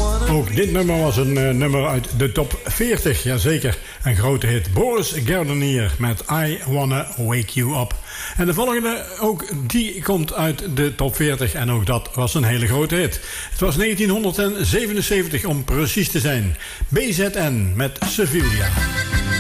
Ook dit nummer was een nummer uit de top 40, jazeker. Een grote hit. Boris Gardenier met I Wanna Wake You Up. En de volgende, ook die komt uit de top 40 en ook dat was een hele grote hit. Het was 1977 om precies te zijn. BZN met Sevilla.